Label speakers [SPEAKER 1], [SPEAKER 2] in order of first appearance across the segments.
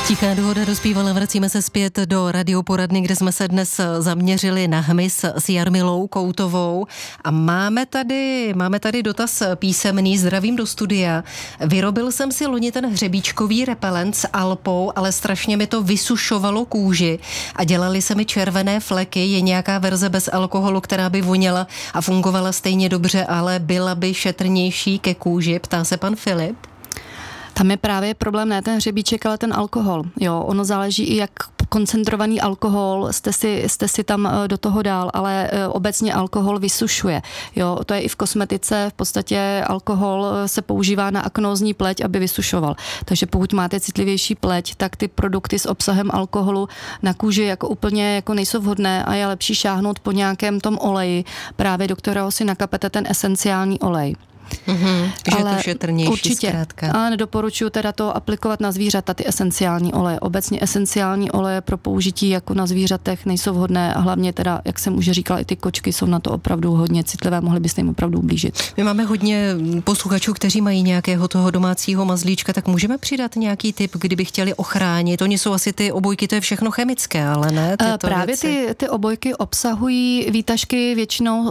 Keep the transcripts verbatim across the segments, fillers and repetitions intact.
[SPEAKER 1] Tichá dohoda dospívala, vracíme se zpět do radioporadny, kde jsme se dnes zaměřili na hmyz s Jarmilou Koutovou a máme tady, máme tady dotaz písemný, zdravím do studia. Vyrobil jsem si loni ten hřebíčkový repelent s Alpou, ale strašně mi to vysušovalo kůži a dělaly se mi červené fleky. Je nějaká verze bez alkoholu, která by voněla a fungovala stejně dobře, ale byla by šetrnější ke kůži, ptá se pan Filip.
[SPEAKER 2] Tam je právě problém ne ten hřebíček, ale ten alkohol. Jo, ono záleží i jak koncentrovaný alkohol jste si, jste si tam do toho dál, ale obecně alkohol vysušuje. Jo, to je i v kosmetice, v podstatě alkohol se používá na aknózní pleť, aby vysušoval. Takže pokud máte citlivější pleť, tak ty produkty s obsahem alkoholu na kůži jako úplně jako nejsou vhodné a je lepší šáhnout po nějakém tom oleji, právě do kterého si nakapete ten esenciální olej.
[SPEAKER 1] Mm-hmm, že
[SPEAKER 2] ale
[SPEAKER 1] to šetrnější
[SPEAKER 2] určitě,
[SPEAKER 1] zkrátka.
[SPEAKER 2] ale nedoporučuji teda to aplikovat na zvířata, ty esenciální oleje. Obecně esenciální oleje pro použití jako na zvířatech nejsou vhodné a hlavně teda, jak jsem už říkala, i ty kočky jsou na to opravdu hodně citlivé, mohly byste jim opravdu ublížit.
[SPEAKER 1] My máme hodně posluchačů, kteří mají nějakého toho domácího mazlíčka, tak můžeme přidat nějaký tip, kdyby chtěli ochránit. Oni jsou asi ty obojky, to je všechno chemické, ale ne?
[SPEAKER 2] Právě ty, ty obojky obsahují výtažky většinou,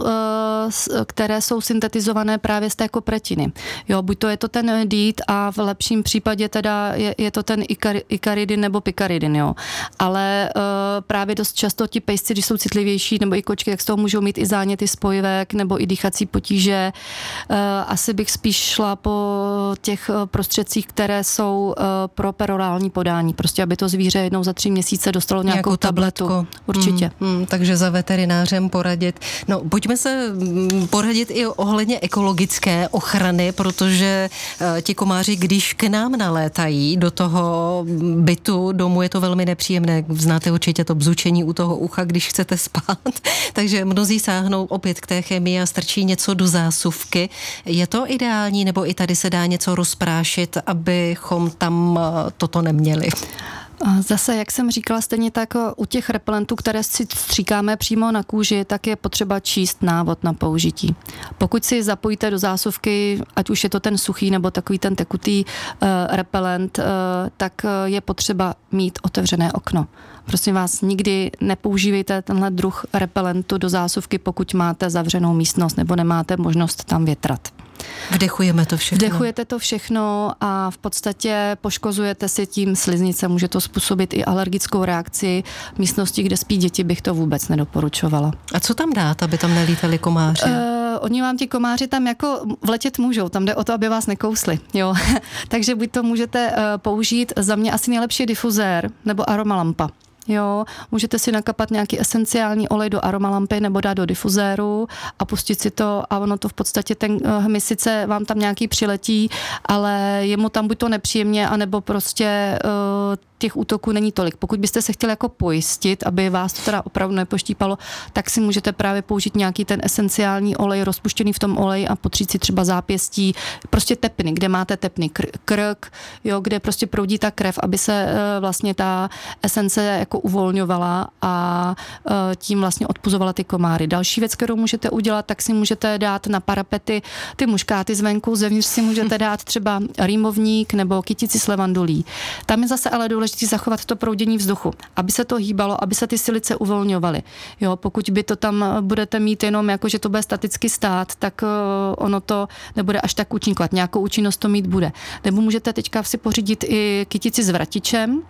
[SPEAKER 2] které jsou syntetizované právě z té kopretiny. Jo, buď to je to ten dít a v lepším případě teda je, je to ten ikar, ikaridin nebo pikaridin, jo. Ale uh, právě dost často ti pejsci, když jsou citlivější, nebo i kočky, tak z toho můžou mít i záněty spojivek nebo i dýchací potíže. Uh, asi bych spíš šla po těch prostředcích, které jsou uh, pro perorální podání. Prostě, aby to zvíře jednou za tři měsíce dostalo nějakou, nějakou tabletu. tabletu. Určitě.
[SPEAKER 1] Mm, mm, takže za veterinářem poradit. No, pojďme se poradit i ohledně ekologické ochrany, protože uh, ti komáři, když k nám nalétají do toho bytu, domu, je to velmi nepříjemné. Znáte určitě to bzučení u toho ucha, když chcete spát. Takže mnozí sáhnou opět k té chemii a strčí něco do zásuvky. Je to ideální, nebo i tady se dá něco rozprášit, abychom tam uh, toto neměli?
[SPEAKER 2] Zase, jak jsem říkala, stejně tak u těch repelentů, které si stříkáme přímo na kůži, tak je potřeba číst návod na použití. Pokud si zapojíte do zásuvky, ať už je to ten suchý nebo takový ten tekutý uh, repelent, uh, tak je potřeba mít otevřené okno. Prosím vás, nikdy nepoužívejte tenhle druh repelentu do zásuvky, pokud máte zavřenou místnost nebo nemáte možnost tam větrat.
[SPEAKER 1] Vdechujeme to všechno.
[SPEAKER 2] Vdechujete to všechno a v podstatě poškozujete si tím sliznice. Může to způsobit i alergickou reakci. V místnosti, kde spí děti, bych to vůbec nedoporučovala.
[SPEAKER 1] A co tam dát, aby tam nelítali komáři?
[SPEAKER 2] Uh, oni vám ti komáři tam jako vletět můžou. Tam jde o to, aby vás nekousli. Jo? Takže buď to můžete uh, použít, za mě asi nejlepší difuzér nebo aromalampa. Jo, můžete si nakapat nějaký esenciální olej do aromalampy nebo dát do difuzéru a pustit si to a ono to v podstatě ten hmyz sice vám tam nějaký přiletí, ale je mu tam buď to nepříjemně, anebo prostě uh, těch útoků není tolik. Pokud byste se chtěli jako pojistit, aby vás to teda opravdu nepoštípalo, tak si můžete právě použít nějaký ten esenciální olej rozpuštěný v tom oleji a potřít si třeba zápěstí, prostě tepny, kde máte tepny, kr- krk, jo, kde prostě proudí ta krev, aby se uh, vlastně ta esence jako uvolňovala a uh, tím vlastně odpuzovala ty komáry. Další věc, kterou můžete udělat, tak si můžete dát na parapety ty muškáty zvenku, zevnitř si můžete dát třeba rýmovník nebo kytici s levandulí. Tam je zase ale důležité zachovat to proudění vzduchu, aby se to hýbalo, aby se ty silice uvolňovaly. Jo, pokud by to tam budete mít jenom jako, že to bude staticky stát, tak uh, ono to nebude až tak účinkovat. Nějakou účinnost to mít bude. Nebo můžete teďka si pořídit i kytici s vratičem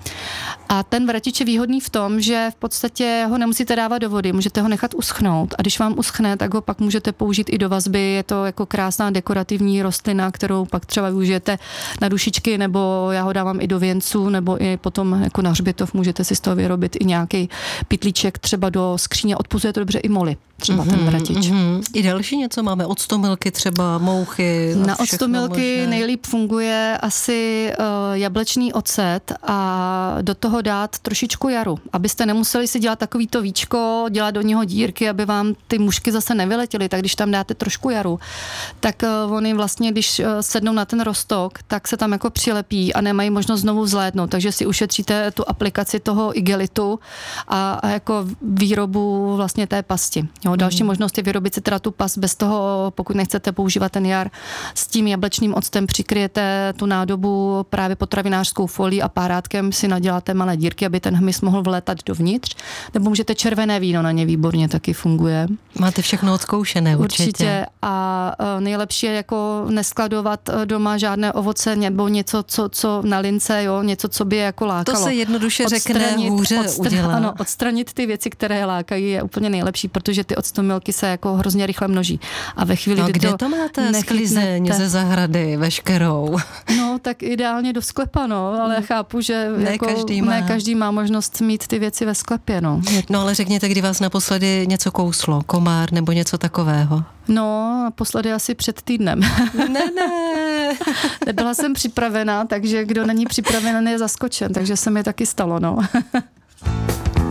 [SPEAKER 2] a ten vratič je výhodný v tom, že v podstatě ho nemusíte dávat do vody, můžete ho nechat uschnout a když vám uschne, tak ho pak můžete použít i do vazby. Je to jako krásná dekorativní rostlina, kterou pak třeba využijete na dušičky, nebo já ho dávám i do věnců, nebo i potom jako na hřbitov můžete si z toho vyrobit i nějaký pytlíček třeba do skříně, odpuzuje to dobře i moly. Třeba mm-hmm, ten vratič.
[SPEAKER 1] Mm-hmm. I další něco máme, octomilky třeba, mouchy.
[SPEAKER 2] Na octomilky nejlíp funguje asi uh, jablečný ocet a do toho dát trošičku jaru, abyste nemuseli si dělat takovýto víčko, dělat do něho dírky, aby vám ty mušky zase nevyletěly, tak když tam dáte trošku jaru, tak uh, oni vlastně, když uh, sednou na ten rostok, tak se tam jako přilepí a nemají možnost znovu vzlétnout, takže si ušetříte tu aplikaci toho igelitu a, a jako výrobu vlastně té pasti. No, další mm. možnost je vyrobit si teda tu pas bez toho, pokud nechcete používat ten jar, s tím jablečným octem přikryjete tu nádobu právě potravinářskou folí a párátkem si naděláte malé dírky, aby ten hmyz mohl vlétat dovnitř. Nebo můžete červené víno, na ně výborně taky funguje.
[SPEAKER 1] Máte všechno odzkoušené určitě.
[SPEAKER 2] Určitě. A nejlepší je jako neskladovat doma žádné ovoce nebo něco, co, co na lince, jo, něco, co by je jako lákalo.
[SPEAKER 1] To se jednoduše odstranit, řekne, hůře
[SPEAKER 2] odstra-
[SPEAKER 1] udělá.
[SPEAKER 2] Ano, odstranit ty věci, které lákají, je úplně nejlepší, protože ty octomilky se jako hrozně rychle množí. A ve chvíli,
[SPEAKER 1] no,
[SPEAKER 2] kdy
[SPEAKER 1] kde
[SPEAKER 2] to,
[SPEAKER 1] to máte sklizeň ze zahrady veškerou?
[SPEAKER 2] No, tak ideálně do sklepa, no, ale já chápu, že
[SPEAKER 1] ne,
[SPEAKER 2] jako,
[SPEAKER 1] každý má.
[SPEAKER 2] ne každý má možnost mít ty věci ve sklepě, no.
[SPEAKER 1] No, ale řekněte, kdy vás naposledy něco kouslo, komár nebo něco takového?
[SPEAKER 2] No, naposledy asi před týdnem.
[SPEAKER 1] Ne, ne.
[SPEAKER 2] Nebyla jsem připravená, takže kdo není připravený, je zaskočen, takže se mi taky stalo, no.